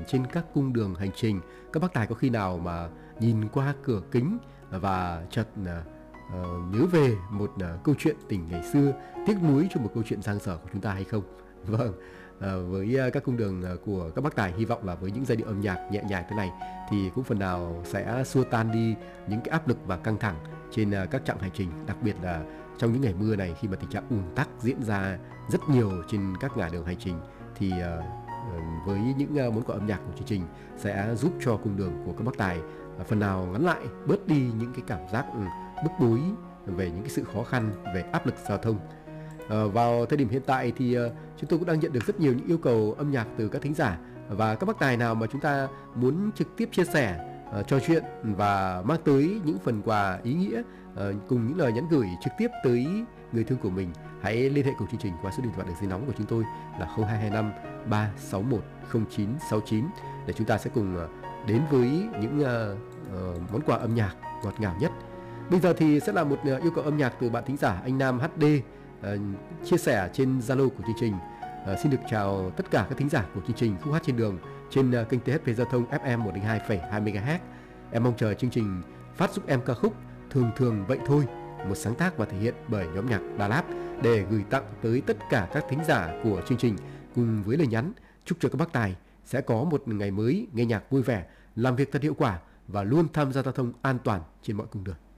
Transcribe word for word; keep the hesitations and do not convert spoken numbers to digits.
trên các cung đường hành trình, các bác tài có khi nào mà nhìn qua cửa kính và chợt uh, nhớ về một uh, câu chuyện tình ngày xưa, tiếc nuối cho một câu chuyện dang dở của chúng ta hay không? Vâng, à, với uh, các cung đường uh, của các bác tài, hy vọng là với những giai điệu âm nhạc nhẹ nhàng thế này thì cũng phần nào sẽ xua tan đi những cái áp lực và căng thẳng trên uh, các chặng hành trình, đặc biệt là trong những ngày mưa này khi mà tình trạng ùn tắc diễn ra rất nhiều trên các ngả đường hành trình, thì uh, với những uh, món quà âm nhạc của chương trình sẽ giúp cho cung đường của các bác tài uh, phần nào ngắn lại, bớt đi những cái cảm giác um, bức bối về những cái sự khó khăn về áp lực giao thông. Uh, vào thời điểm hiện tại thì uh, chúng tôi cũng đang nhận được rất nhiều những yêu cầu âm nhạc từ các thính giả, và các bác tài nào mà chúng ta muốn trực tiếp chia sẻ, uh, trò chuyện và mang tới những phần quà ý nghĩa uh, cùng những lời nhắn gửi trực tiếp tới người thương của mình, hãy liên hệ cùng chương trình qua số điện thoại đường dây nóng của chúng tôi là không hai hai năm ba sáu một không chín sáu chín để chúng ta sẽ cùng uh, đến với những uh, uh, món quà âm nhạc ngọt ngào nhất. Bây giờ thì sẽ là một uh, yêu cầu âm nhạc từ bạn thính giả anh Nam hát đê uh, chia sẻ trên Zalo của chương trình. Uh, xin được chào tất cả các thính giả của chương trình Khúc Hát Trên Đường trên uh, kênh tê ét pê Giao thông ép em một không hai phẩy hai mê ga héc. Em mong chờ chương trình phát giúp em ca khúc Thường Thường Vậy Thôi, một sáng tác và thể hiện bởi nhóm nhạc Đà Lạt, để gửi tặng tới tất cả các thính giả của chương trình, cùng với lời nhắn chúc cho các bác tài sẽ có một ngày mới nghe nhạc vui vẻ, làm việc thật hiệu quả và luôn tham gia giao thông an toàn trên mọi cung đường.